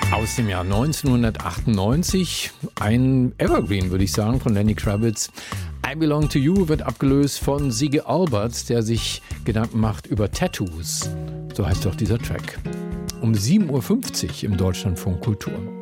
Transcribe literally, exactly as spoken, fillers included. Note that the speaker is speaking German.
Aus dem Jahr neunzehnhundertachtundneunzig, ein Evergreen, würde ich sagen, von Lenny Kravitz. I Belong to You wird abgelöst von Sigge Albert, der sich Gedanken macht über Tattoos. So heißt doch dieser Track. Um sieben Uhr fünfzig im Deutschlandfunk Kultur.